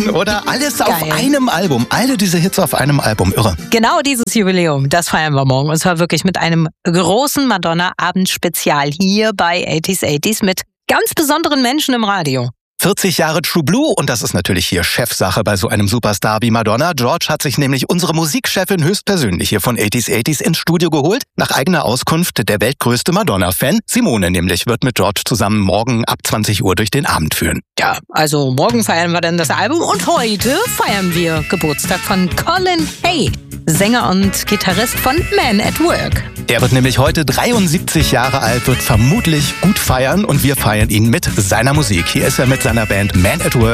Oder alles Geil. auf einem Album. Alle diese Hits auf einem Album. Irre. Genau dieses Jubiläum, das feiern wir morgen. Und zwar wirklich mit einem großen Madonna-Abendspezial hier bei 80s mit ganz besonderen Menschen im Radio. 40 Jahre True Blue und das ist natürlich hier Chefsache bei so einem Superstar wie Madonna. George hat sich nämlich unsere Musikchefin höchstpersönlich hier von 80s ins Studio geholt. Nach eigener Auskunft der weltgrößte Madonna-Fan. Simone nämlich wird mit George zusammen morgen ab 20 Uhr durch den Abend führen. Ja, also morgen feiern wir dann das Album und heute feiern wir Geburtstag von Colin Hay, Sänger und Gitarrist von Man at Work. Er wird nämlich heute 73 Jahre alt, wird vermutlich gut feiern und wir feiern ihn mit seiner Musik. Hier ist er mit seiner Band Man at Work.